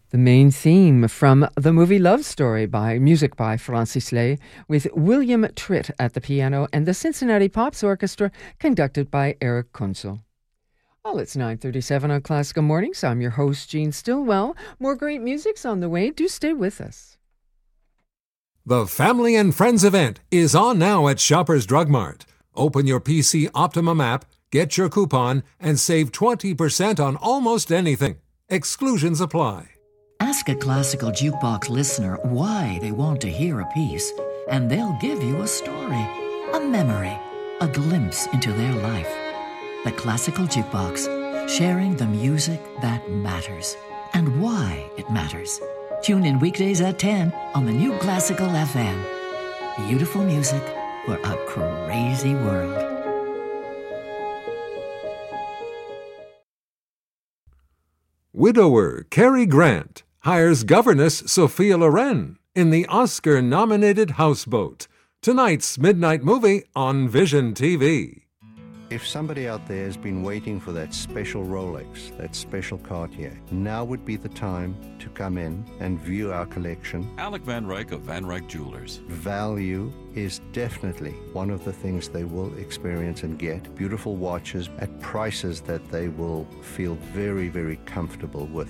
The main theme from the movie Love Story by music by Francis Lay, with William Tritt at the piano and the Cincinnati Pops Orchestra conducted by Eric Kunzel. Well, it's 9:37 on Classical Mornings. I'm your host, Jean Stillwell. More great music's on the way. Do stay with us. The Family and Friends event is on now at Shoppers Drug Mart. Open your PC Optimum app, get your coupon, and save 20% on almost anything. Exclusions apply. Ask a classical jukebox listener why they want to hear a piece, and they'll give you a story, a memory, a glimpse into their life. The Classical Jukebox, sharing the music that matters and why it matters. Tune in weekdays at 10 on the new Classical FM. Beautiful music for a crazy world. Widower Cary Grant hires governess Sophia Loren in the Oscar-nominated Houseboat. Tonight's midnight movie on Vision TV. If somebody out there has been waiting for that special Rolex, that special Cartier, now would be the time to come in and view our collection. Alec Van Ryck of Van Ryck Jewelers. Value is definitely one of the things they will experience and get. Beautiful watches at prices that they will feel very, very comfortable with.